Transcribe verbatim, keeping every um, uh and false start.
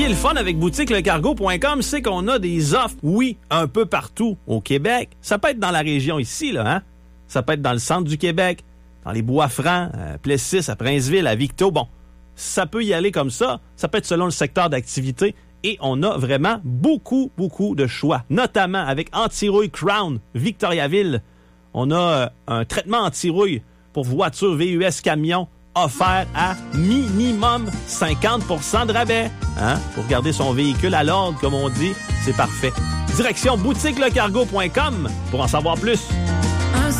qui est le fun avec boutique le cargo point com, c'est qu'on a des offres, oui, un peu partout au Québec. Ça peut être dans la région ici, là, hein? Ça peut être dans le centre du Québec, dans les Bois-Francs, à Plessis, à Princeville, à Victo. Bon, ça peut y aller comme ça. Ça peut être selon le secteur d'activité. Et on a vraiment beaucoup, beaucoup de choix, notamment avec Anti-Rouille Crown, Victoriaville. On a euh, un traitement anti-rouille pour voitures, V U S, camions, offert à minimum cinquante pour cent de rabais. Hein? Pour garder son véhicule à l'ordre, comme on dit, c'est parfait. Direction boutique le cargo point com pour en savoir plus.